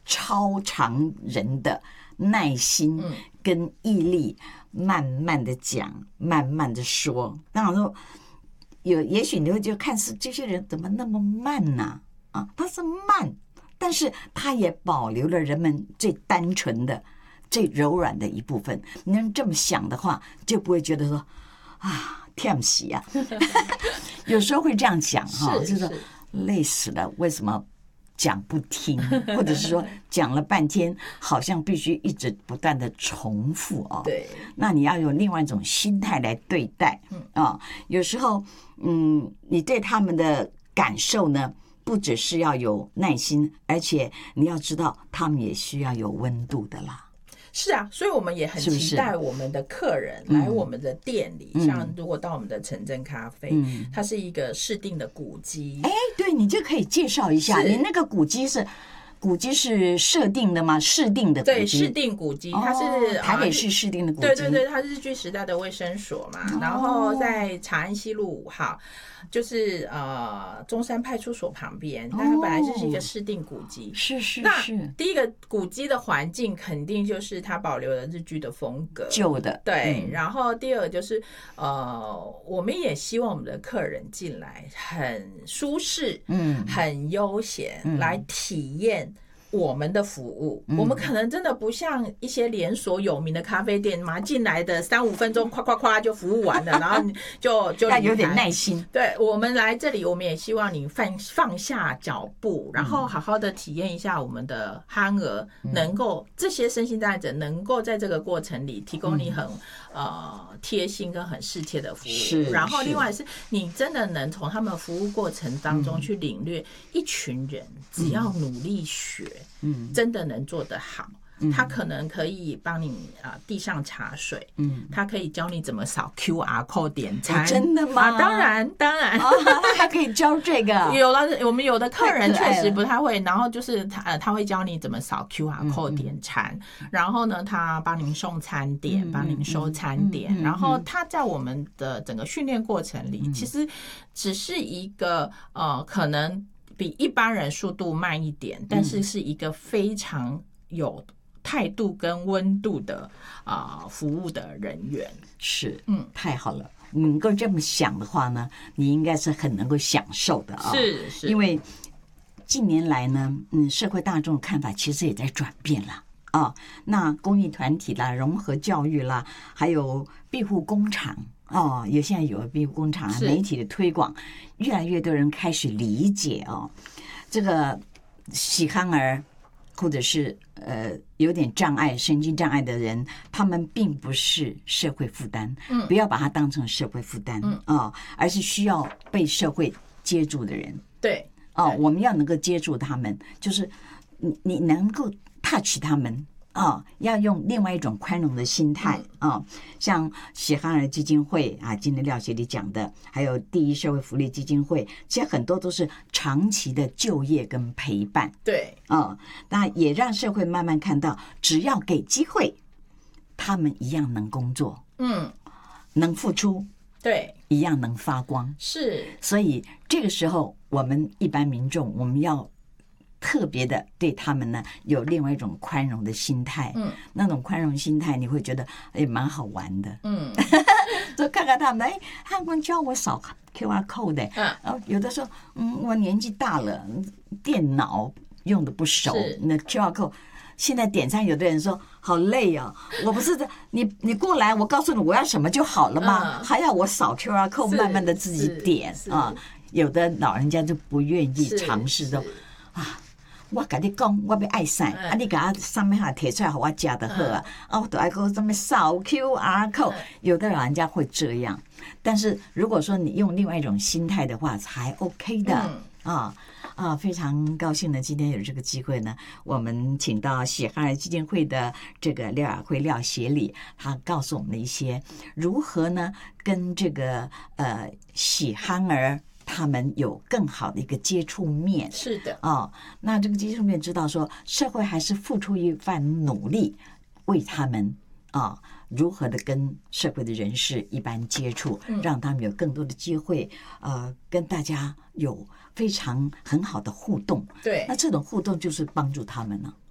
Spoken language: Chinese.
超常人的耐心跟毅力，慢慢的讲，慢慢的说。当然说也许你会觉得看似这些人怎么那么慢呢？他是慢，但是他也保留了人们最单纯的、最柔软的一部分。你能这么想的话，就不会觉得说天喜啊。有时候会这样想就是累死了，为什么讲不听，或者是说讲了半天，好像必须一直不断的重复对， 那你要有另外一种心态来对待有时候你对他们的感受呢，不只是要有耐心，而且你要知道他们也需要有温度的啦。 是啊，所以我们也很期待我们的客人来我们的店里，像如果到我们的城镇咖啡，它是一个市定的古迹。 对，你就可以介绍一下，你那个古迹是设定的吗？市定的古迹？ 对，市定古迹，它是台北市市定的古迹。 对，它是日据时代的卫生所嘛，然后在长安西路5号。就是中山派出所旁边，但它本来就是一个市定古迹。 是。 那第一个古迹的环境肯定就是它保留了日据的风格， 旧的。 对，然后第二个就是我们也希望我们的客人进来很舒适，很悠闲，来体验我们的服务。我们可能真的不像一些连锁有名的咖啡店嘛，进来的3-5分钟夸夸夸就服务完了，然后就要有点耐心。 对，我们来这里，我们也希望你放下脚步，然后好好的体验一下我们的憨儿，能够这些身心障碍者能够在这个过程里提供你很贴心跟很适切的服务。然后另外是你真的能从他们服务过程当中去领略一群人只要努力学，真的能做得好。他可能可以帮你递上茶水，他可以教你怎么扫 QR code 点餐。 真的吗？ 当然他还可以教这个。 有了，我们有的客人确实不太会，然后就是他会教你怎么扫 QR code 点餐，然后呢，他帮您送餐点，帮您收餐点，然后他在我们的整个训练过程里，其实只是一个可能比一般人速度慢一点，但是是一个非常有态度跟温度的服务的人员。 是，太好了。能够这么想的话呢，你应该是很能够享受的是， 因为近年来呢，社会大众的看法其实也在转变了那公益团体啦、融合教育啦，还有庇护工厂现在有庇护工厂媒体的推广，越来越多人开始理解这个喜憨儿或者是有点障碍、神经障碍的人，他们并不是社会负担，不要把它当成社会负担而是需要被社会接住的人。 对我们要能够接住他们，就是你能够 touch 他们要用另外一种宽容的心态像喜憨儿基金会今天廖协理讲的，还有第一社会福利基金会，其实很多都是长期的就业跟陪伴。 对那也让社会慢慢看到，只要给机会，他们一样能工作，能付出， 对， 一样能发光。 是， 所以这个时候我们一般民众，我们要特别的对他们呢有另外一种宽容的心态，那种宽容心态你会觉得蛮好玩的，就看看他们，他们教我扫 QR code 的，然后有的时候，我年纪大了，电脑用的不熟，那 QR code。现在点餐，有的人说好累我不是你过来，我告诉你我要什么就好了吗？还要我扫 QR code 慢慢的自己点有的老人家就不愿意尝试的我跟你讲，我要爱啥你给他上面提出来，我吃的好我都爱讲什么扫 QR code。有的老人家会这样，但是如果说你用另外一种心态的话，才 OK 的非常高兴呢，今天有这个机会呢，我们请到喜憨儿基金会的这个廖雅慧廖协理，他告诉我们的一些如何呢跟这个喜憨儿他们有更好的一个接触面。 是的那这个接触面知道说社会还是付出一番努力为他们如何的跟社会的人士一般接触，让他们有更多的机会跟大家有非常很好的互动。 对， 那这种互动就是帮助他们